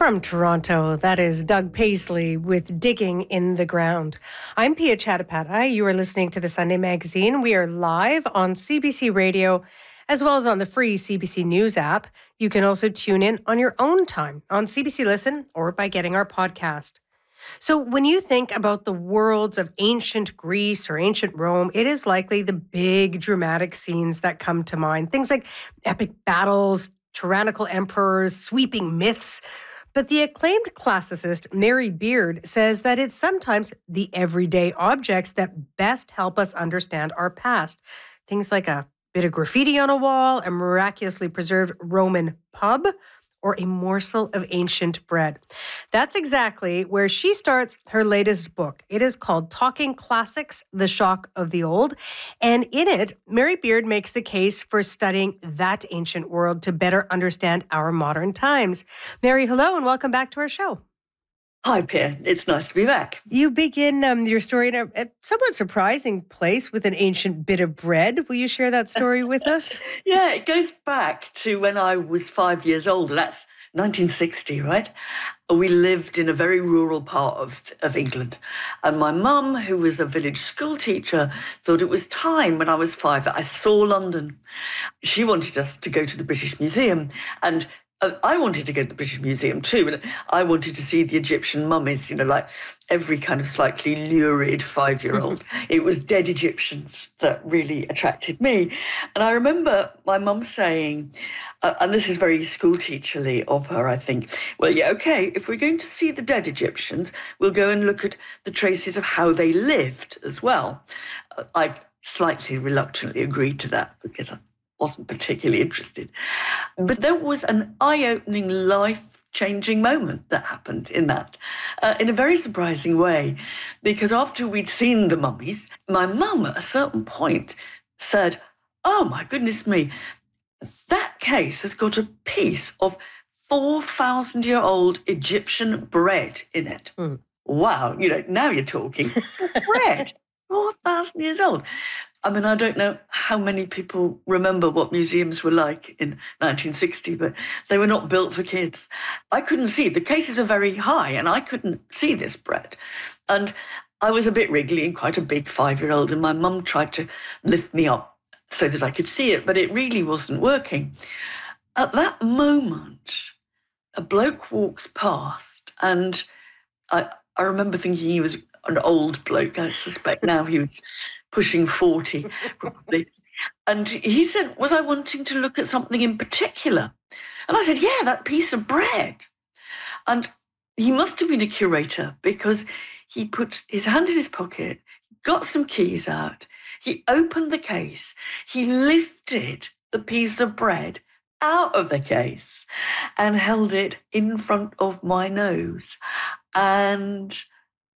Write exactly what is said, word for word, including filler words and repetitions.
From Toronto, that is Doug Paisley with Digging in the Ground. I'm Pia Chattopadhyay. You are listening to the Sunday Magazine. We are live on C B C Radio as well as on the free C B C News app. You can also tune in on your own time on C B C Listen or by getting our podcast. So when you think about the worlds of ancient Greece or ancient Rome, it is likely the big dramatic scenes that come to mind. Things like epic battles, tyrannical emperors, sweeping myths. But the acclaimed classicist Mary Beard says that it's sometimes the everyday objects that best help us understand our past. Things like a bit of graffiti on a wall, a miraculously preserved Roman pub, or a morsel of ancient bread. That's exactly where she starts her latest book. It is called Talking Classics, The Shock of the Old. And in it, Mary Beard makes the case for studying that ancient world to better understand our modern times. Mary, hello, and welcome back to our show. Hi, Pierre. It's nice to be back. You begin um, your story in a, a somewhat surprising place with an ancient bit of bread. Will you share that story with us? Yeah, it goes back to when I was five years old, and that's nineteen sixty, right? We lived in a very rural part of, of England. And my mum, who was a village school teacher, thought it was time when I was five that I saw London. She wanted us to go to the British Museum, and I wanted to go to the British Museum too, and I wanted to see the Egyptian mummies, you know, like every kind of slightly lurid five-year-old. It was dead Egyptians that really attracted me. And I remember my mum saying, uh, and this is very schoolteacherly of her, I think, well, yeah, okay, if we're going to see the dead Egyptians, we'll go and look at the traces of how they lived as well. Uh, I slightly reluctantly agreed to that because I wasn't particularly interested. But there was an eye-opening, life-changing moment that happened in that, uh, in a very surprising way, because after we'd seen the mummies, my mum at a certain point said, oh, my goodness me, that case has got a piece of four thousand year old Egyptian bread in it. Mm. Wow, you know, now you're talking. Bread, four thousand years old. I mean, I don't know how many people remember what museums were like in nineteen sixty, but they were not built for kids. I couldn't see. The cases are very high, and I couldn't see this bread. And I was a bit wriggly and quite a big five-year-old, and my mum tried to lift me up so that I could see it, but it really wasn't working. At that moment, a bloke walks past, and I, I remember thinking he was an old bloke. I suspect now he was pushing forty, probably. And he said, was I wanting to look at something in particular? And I said, yeah, that piece of bread. And he must have been a curator because he put his hand in his pocket, got some keys out, he opened the case, he lifted the piece of bread out of the case and held it in front of my nose. And